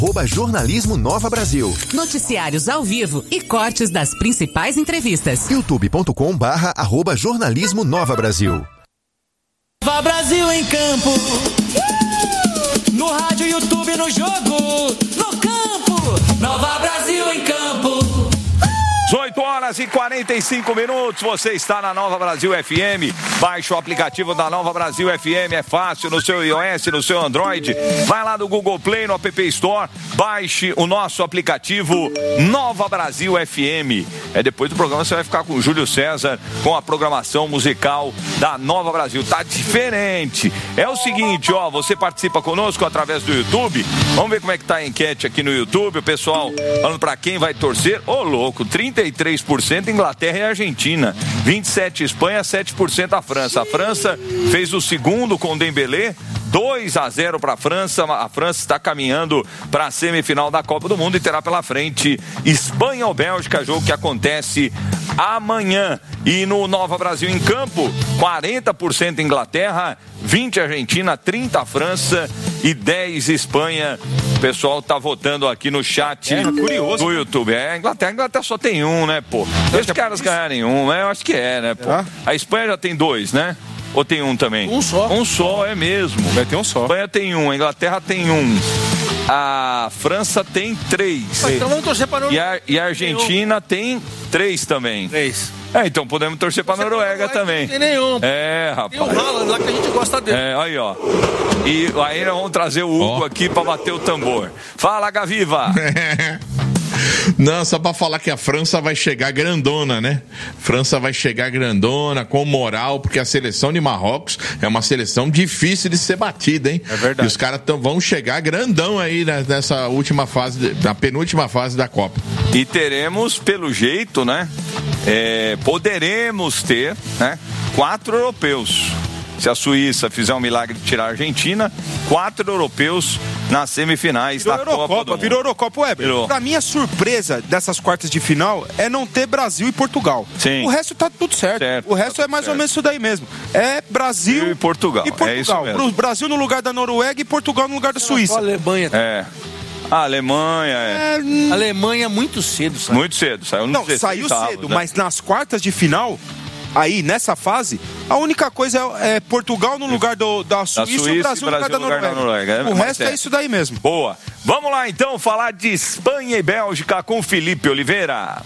Jornalismo Nova Brasil. Noticiários ao vivo e cortes das principais entrevistas. youtube.com/jornalismo Nova Brasil. Nova Brasil em campo. No rádio, YouTube, no jogo, no campo. Nova Brasil em campo. 18h45, você está na Nova Brasil FM, baixe o aplicativo da Nova Brasil FM, é fácil, no seu iOS, no seu Android, vai lá no Google Play, no App Store, baixe o nosso aplicativo Nova Brasil FM. Depois do programa você vai ficar com o Júlio César, com a programação musical da Nova Brasil, tá diferente. É o seguinte, você participa conosco através do YouTube, vamos ver como é que tá a enquete aqui no YouTube, o pessoal falando pra quem vai torcer, louco, 33% Inglaterra e Argentina, 27% Espanha, 7% a França. A França fez o segundo com Dembélé, 2-0 para a França. A França está caminhando para a semifinal da Copa do Mundo e terá pela frente Espanha ou Bélgica, jogo que acontece amanhã. E no Nova Brasil em campo, 40% Inglaterra, 20% Argentina, 30% França e 10% Espanha. O pessoal tá votando aqui no chat curioso, do YouTube. A Inglaterra só tem um, né, pô? Deixa os caras ganharem um, né? Eu acho que né, pô? A Espanha já tem 2, né? Ou tem um também? Um só. Um só, é mesmo. Vai ter um só. A Espanha tem 1, a Inglaterra tem 1. A França tem 3. Então vamos torcer para e a Argentina tem 3 também. 3. Então podemos torcer para a Noruega também. Não tem nenhum. Rapaz. Tem o Haaland lá que a gente gosta dele. Aí, E aí nós vamos trazer o Hugo aqui para bater o tambor. Fala, Gaviva. Não, só pra falar que a França vai chegar grandona, né? França vai chegar grandona, com moral, porque a seleção de Marrocos é uma seleção difícil de ser batida, hein? É verdade. E os caras vão chegar grandão aí nessa última fase, na penúltima fase da Copa. E teremos, pelo jeito, né? Poderemos ter, né? 4 europeus. Se a Suíça fizer um milagre de tirar a Argentina, 4 europeus nas semifinais da Copa do Mundo. Virou Eurocopa, Weber. Pra mim, a surpresa dessas quartas de final é não ter Brasil e Portugal. Sim. O resto tá tudo certo. O resto é mais ou menos isso daí mesmo. É Brasil e Portugal. É isso mesmo. Pro Brasil no lugar da Noruega e Portugal no lugar da Suíça. A Alemanha. A Alemanha A Alemanha muito cedo saiu. Muito cedo, saiu no 16 saiu cedo, né? Mas nas quartas de final, aí nessa fase, a única coisa é Portugal no lugar da Suíça e o Brasil no lugar da Noruega. O resto é isso daí mesmo. Boa. Vamos lá então falar de Espanha e Bélgica com Felipe Oliveira.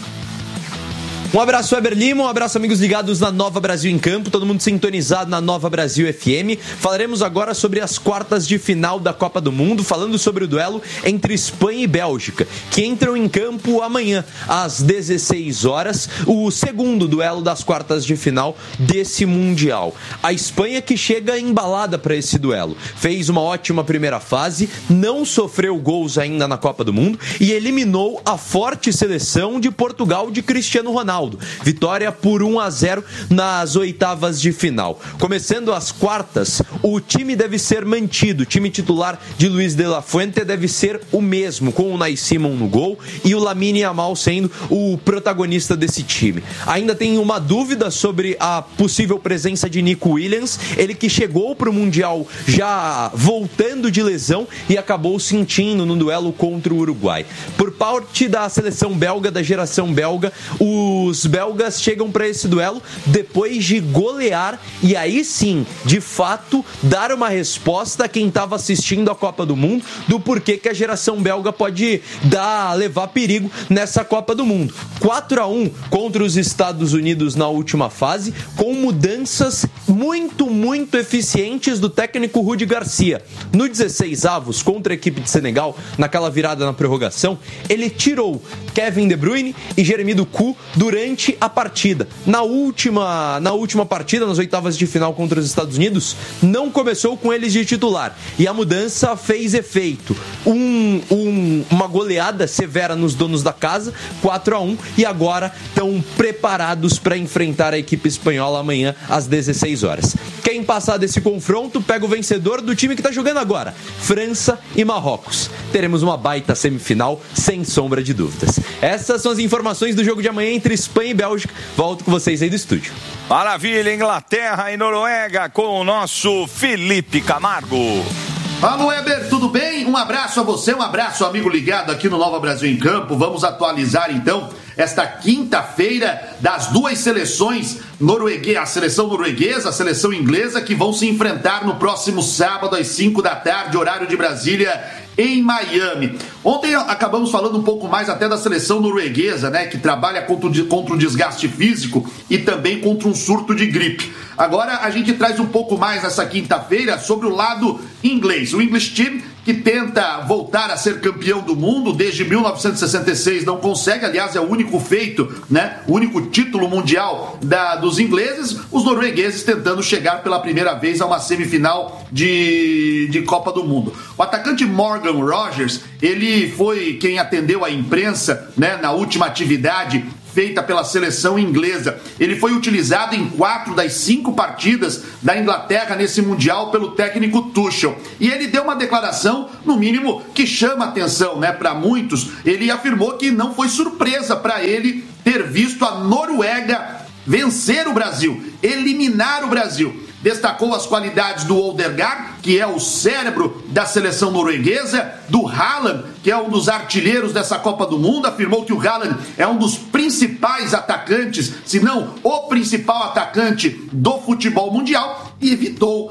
Um abraço, Weber Lima, um abraço, amigos ligados na Nova Brasil em Campo, todo mundo sintonizado na Nova Brasil FM. Falaremos agora sobre as quartas de final da Copa do Mundo, falando sobre o duelo entre Espanha e Bélgica, que entram em campo amanhã, às 16 horas, o segundo duelo das quartas de final desse Mundial. A Espanha que chega embalada para esse duelo, fez uma ótima primeira fase, não sofreu gols ainda na Copa do Mundo e eliminou a forte seleção de Portugal de Cristiano Ronaldo. Vitória por 1-0 nas oitavas de final. Começando as quartas, o time deve ser mantido. O time titular de Luis de la Fuente deve ser o mesmo, com o Unai Simon no gol e o Lamine Yamal sendo o protagonista desse time. Ainda tem uma dúvida sobre a possível presença de Nico Williams, ele que chegou para o Mundial já voltando de lesão e acabou sentindo no duelo contra o Uruguai. Por parte da seleção belga, da geração belga, os belgas chegam para esse duelo depois de golear e aí sim, de fato, dar uma resposta a quem estava assistindo a Copa do Mundo do porquê que a geração belga pode levar perigo nessa Copa do Mundo. 4-1 contra os Estados Unidos na última fase, com mudanças muito eficientes do técnico Rudi Garcia. No 16avos, contra a equipe de Senegal, naquela virada na prorrogação, ele tirou Kevin De Bruyne e Jeremy Doku durante a partida. Na última partida, nas oitavas de final contra os Estados Unidos, não começou com eles de titular. E a mudança fez efeito. Uma goleada severa nos donos da casa, 4-1, e agora estão preparados para enfrentar a equipe espanhola amanhã às 16 horas. Quem passar desse confronto pega o vencedor do time que está jogando agora, França e Marrocos. Teremos uma baita semifinal, sem sombra de dúvidas. Essas são as informações do jogo de amanhã entre Espanha e Bélgica. Volto com vocês aí do estúdio. Maravilha, Inglaterra e Noruega com o nosso Felipe Camargo. Alô, Weber, tudo bem? Um abraço a você, um abraço, amigo ligado aqui no Nova Brasil em Campo. Vamos atualizar, então, esta quinta-feira das duas seleções norueguesas, a seleção norueguesa, a seleção inglesa, que vão se enfrentar no próximo sábado às 5 da tarde, horário de Brasília, em Miami. Ontem acabamos falando um pouco mais até da seleção norueguesa, né, que trabalha contra o desgaste físico e também contra um surto de gripe. Agora a gente traz um pouco mais nessa quinta-feira sobre o lado inglês. O English Team, que tenta voltar a ser campeão do mundo desde 1966, não consegue, aliás, é o único feito, né? O único título mundial dos ingleses, os noruegueses tentando chegar pela primeira vez a uma semifinal de Copa do Mundo. O atacante Morgan Rogers, ele foi quem atendeu a imprensa, né, na última atividade feita pela seleção inglesa. Ele foi utilizado em 4 das 5 partidas da Inglaterra nesse Mundial pelo técnico Tuchel. E ele deu uma declaração, no mínimo, que chama atenção, né, para muitos. Ele afirmou que não foi surpresa para ele ter visto a Noruega vencer o Brasil, eliminar o Brasil. Destacou as qualidades do Odegaard, que é o cérebro da seleção norueguesa, do Haaland, que é um dos artilheiros dessa Copa do Mundo. Afirmou que o Haaland é um dos principais atacantes, se não o principal atacante do futebol mundial, e evitou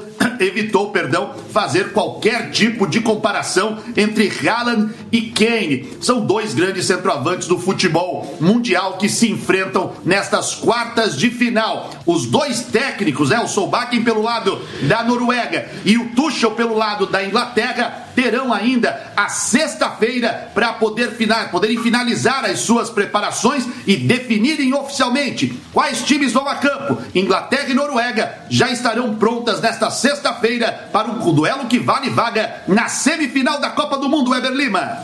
fazer qualquer tipo de comparação entre Haaland e Kane. São dois grandes centroavantes do futebol mundial que se enfrentam nestas quartas de final. Os dois técnicos, né, o Solbakken pelo lado da Noruega e o Tuchel pelo lado da Inglaterra, terão ainda a sexta-feira para poderem finalizar as suas preparações e definirem oficialmente quais times vão a campo. Inglaterra e Noruega já estarão prontas nesta sexta-feira para um duelo que vale vaga na semifinal da Copa do Mundo, Weber Lima.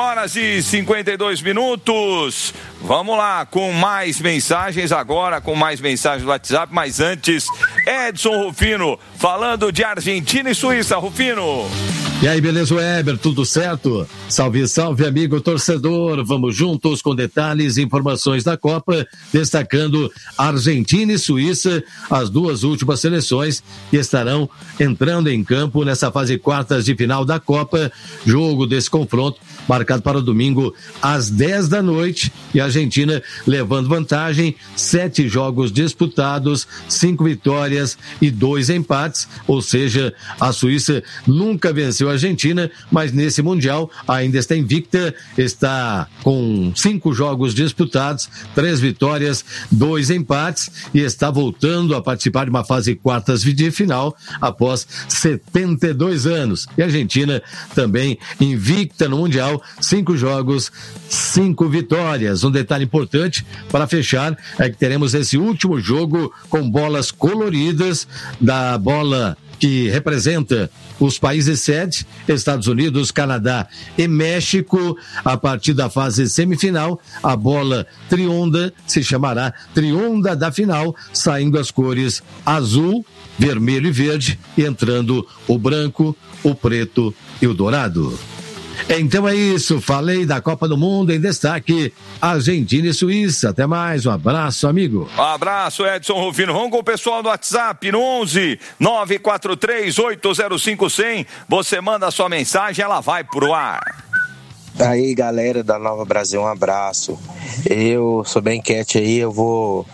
18h52. Vamos lá, com mais mensagens agora, com mais mensagens do WhatsApp, mas antes, Edson Rufino, falando de Argentina e Suíça. Rufino. E aí, beleza, Weber, tudo certo? Salve, salve, amigo torcedor. Vamos juntos com detalhes e informações da Copa, destacando Argentina e Suíça, as duas últimas seleções que estarão entrando em campo nessa fase quartas de final da Copa. Jogo desse confronto marcado para o domingo às 10 da noite, e a Argentina levando vantagem, 7 jogos disputados, 5 vitórias e 2 empates, ou seja, a Suíça nunca venceu a Argentina, mas nesse Mundial ainda está invicta, está com 5 jogos disputados, 3 vitórias, 2 empates, e está voltando a participar de uma fase quartas de final após 72 anos. E a Argentina também invicta no Mundial, 5 jogos, 5 vitórias. Um detalhe importante para fechar é que teremos esse último jogo com bolas coloridas, da bola que representa os países sede, Estados Unidos, Canadá e México. A partir da fase semifinal, a bola trionda se chamará trionda da final, saindo as cores azul, vermelho e verde, e entrando o branco, o preto e o dourado. Então é isso, falei da Copa do Mundo em destaque, Argentina e Suíça. Até mais, um abraço, amigo. Um abraço, Edson Rufino. Vamos com o pessoal do WhatsApp no 11 943 805 100. Você manda a sua mensagem, ela vai pro ar. Aí, galera da Nova Brasil, um abraço. Eu sou bem quieto aí, eu vou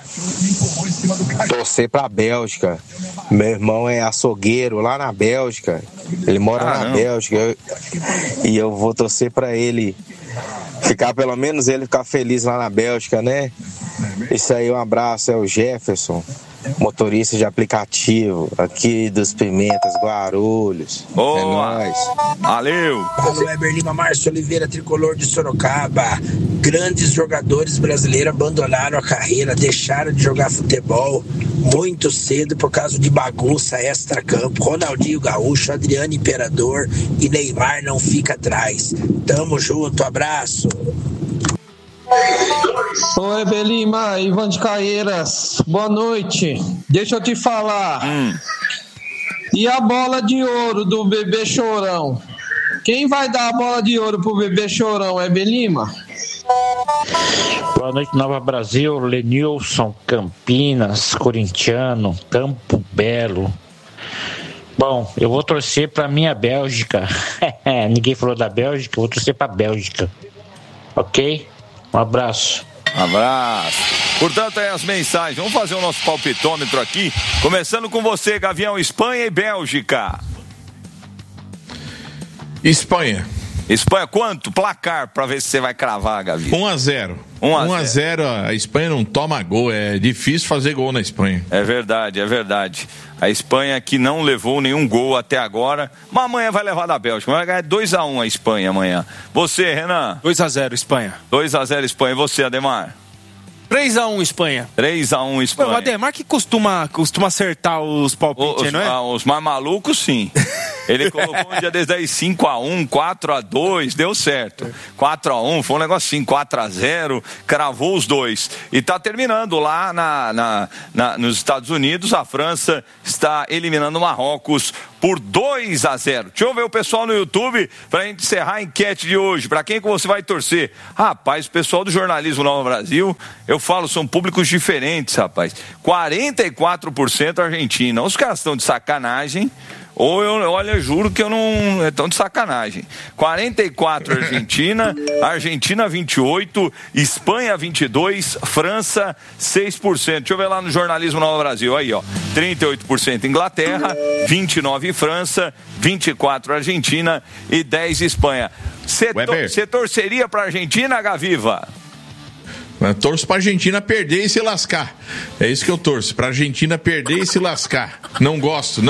torcer pra Bélgica. Meu irmão é açougueiro lá na Bélgica. Ele mora na Bélgica. E eu vou torcer pra ele ficar, pelo menos ele ficar feliz lá na Bélgica, né? Isso aí, um abraço, é o Jefferson, motorista de aplicativo aqui dos Pimentas, Guarulhos. Boa. É nóis. Valeu. Alô, Weber Lima, Márcio Oliveira, tricolor de Sorocaba. Grandes jogadores brasileiros abandonaram a carreira, deixaram de jogar futebol muito cedo por causa de bagunça extra-campo. Ronaldinho Gaúcho, Adriano Imperador e Neymar não fica atrás. Tamo junto, abraço. Oi, Belima, Ivan de Caeiras, boa noite. Deixa eu te falar. E a bola de ouro do Bebê Chorão? Quem vai dar a bola de ouro pro Bebê Chorão? É Belima? Boa noite, Nova Brasil, Lenilson, Campinas, corintiano, Campo Belo. Bom, eu vou torcer pra minha Bélgica. Ninguém falou da Bélgica, eu vou torcer pra Bélgica. Ok? Um abraço. Portanto, aí as mensagens. Vamos fazer o nosso palpitômetro aqui. Começando com você, Gavião. Espanha e Bélgica. Espanha. Espanha, quanto? Placar, pra ver se você vai cravar, Gavi. 1-0. 1-0, a Espanha não toma gol, é difícil fazer gol na Espanha. É verdade. A Espanha que não levou nenhum gol até agora, mas amanhã vai levar da Bélgica, vai ganhar 2-1 a Espanha amanhã. Você, Renan? 2-0 Espanha. 2-0 Espanha, e você, Ademar? 3-1 Espanha. 3-1 Espanha. O Ademar que costuma acertar os palpites, não é? Os mais malucos, sim. Ele colocou um dia desde aí 5-1, 4-2, deu certo. 4-1, foi um negócio assim, 4-0, cravou os dois. E tá terminando lá nos Estados Unidos, a França está eliminando o Marrocos por 2-0. Deixa eu ver o pessoal no YouTube pra gente encerrar a enquete de hoje. Pra quem que você vai torcer? Rapaz, o pessoal do Jornalismo Nova Brasil, eu falo, são públicos diferentes, rapaz. 44% Argentina. Os caras estão de sacanagem. Ou eu juro que eu não... Estão de sacanagem. 44 Argentina, Argentina 28, Espanha 22, França 6%. Deixa eu ver lá no Jornalismo Nova Brasil. Aí, ó. 38% Inglaterra, 29 França, 24 Argentina e 10 Espanha. Você torceria pra Argentina, Gaviva? Eu torço pra Argentina perder e se lascar. É isso que eu torço, pra Argentina perder e se lascar. Não gosto, não.